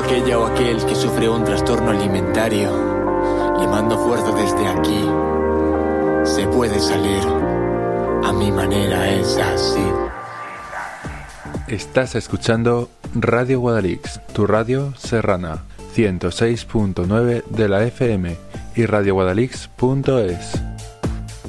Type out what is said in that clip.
aquella o aquel que sufre un trastorno alimentario, le mando fuerza desde aquí. Se puede salir, a mi manera es así. Estás escuchando Radio Guadalix, tu radio serrana, 106.9 de la FM y radioguadalix.es.